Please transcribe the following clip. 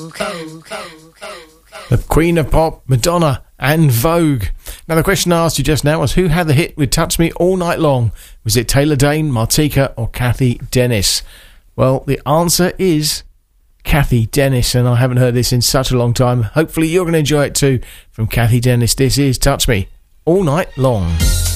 The Queen of Pop, Madonna and Vogue. Now the question I asked you just now was who had the hit with Touch Me All Night Long? Was it Taylor Dayne, Martika or Kathy Dennis? Well, the answer is Kathy Dennis, and I haven't heard this in such a long time. Hopefully you're going to enjoy it too. From Kathy Dennis, this is Touch Me All Night Long.